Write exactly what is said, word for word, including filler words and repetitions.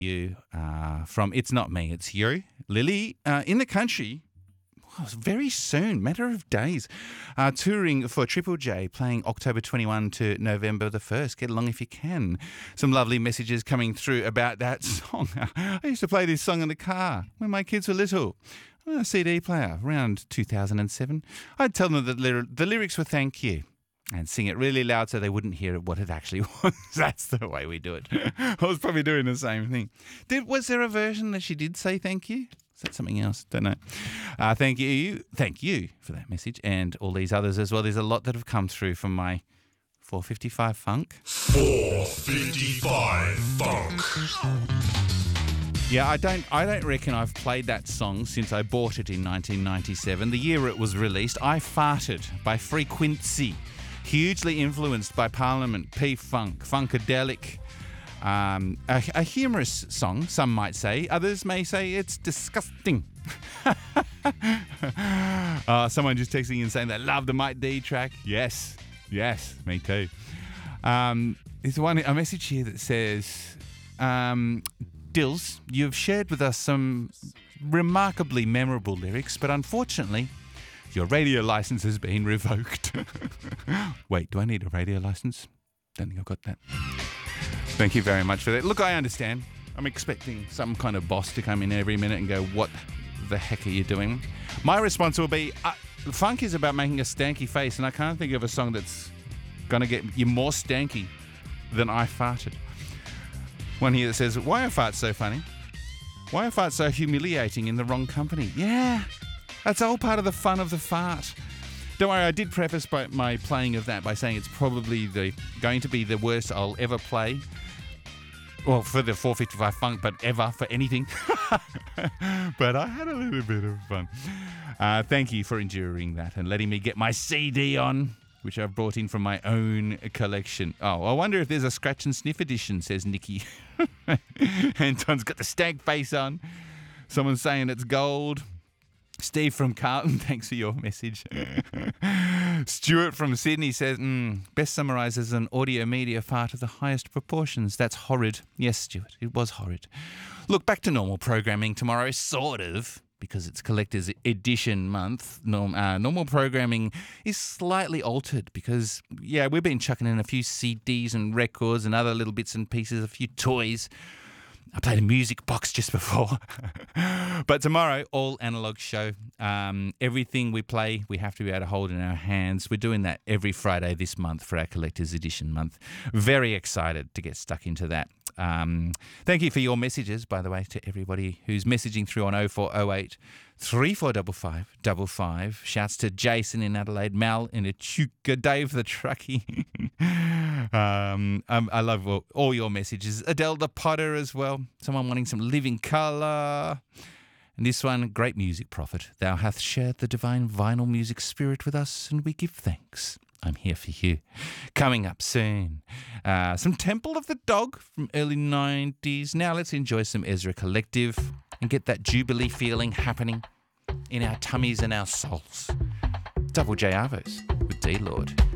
you uh, from It's Not Me, It's You. Lily, uh, in the country, well, very soon, matter of days, uh, touring for Triple J, playing October twenty-first to November the first. Get along if you can. Some lovely messages coming through about that song. I used to play this song in the car when my kids were little. A C D player, around two thousand seven. I'd tell them that the, the lyrics were thank you and sing it really loud so they wouldn't hear what it actually was. That's the way we do it. I was probably doing the same thing. Did Was there a version that she did say thank you? Is that something else? Don't know. Uh, thank you. Thank you for that message and all these others as well. There's a lot that have come through from my four fifty-five Funk. four fifty-five Funk. Yeah, I don't I don't reckon I've played that song since I bought it in nineteen ninety-seven, the year it was released. I Farted by Frequency, hugely influenced by Parliament, P-Funk, Funkadelic. Um, a, a humorous song, some might say. Others may say it's disgusting. uh, someone just texting and saying they love the Mike D track. Yes, yes, me too. Um, there's one a message here that says... Um, Dills, you've shared with us some remarkably memorable lyrics, but unfortunately, your radio license has been revoked. Wait, do I need a radio license? Don't think I've got that. Thank you very much for that. Look, I understand. I'm expecting some kind of boss to come in every minute and go, what the heck are you doing? My response will be, uh, funk is about making a stanky face, and I can't think of a song that's going to get you more stanky than I Farted. One here that says, why are farts so funny? Why are farts so humiliating in the wrong company? Yeah, that's all part of the fun of the fart. Don't worry, I did preface by my playing of that by saying it's probably the going to be the worst I'll ever play. Well, for the four fifty-five Funk, but ever, for anything. But I had a little bit of fun. Uh, thank you for enduring that and letting me get my C D on, which I've brought in from my own collection. Oh, I wonder if there's a scratch and sniff edition, says Nikki. Anton's got the stank face on. Someone's saying it's gold. Steve from Carlton, thanks for your message. Stuart from Sydney says, mm, best summarised as an audio media fart of the highest proportions. That's horrid. Yes, Stuart, it was horrid. Look, back to normal programming tomorrow, sort of, because it's Collector's Edition month. Norm, uh, normal programming is slightly altered because, yeah, we've been chucking in a few C Ds and records and other little bits and pieces, a few toys. I played a music box just before. But tomorrow, all analogue show. Um, everything we play, we have to be able to hold in our hands. We're doing that every Friday this month for our Collector's Edition month. Very excited to get stuck into that. Um, thank you for your messages, by the way, to everybody who's messaging through on oh four oh eight, three four five five five five. Shouts to Jason in Adelaide, Mal in Echuca, Dave the truckie. um, um, I love all, all your messages. Adele the Potter as well. Someone wanting some Living Colour. And this one, great music prophet. Thou hath shared the divine vinyl music spirit with us, and we give thanks. I'm here for you. Coming up soon. Uh, some Temple of the Dog from early nineties. Now let's enjoy some Ezra Collective and get that Jubilee feeling happening in our tummies and our souls. Double J Arvos with D-Lord.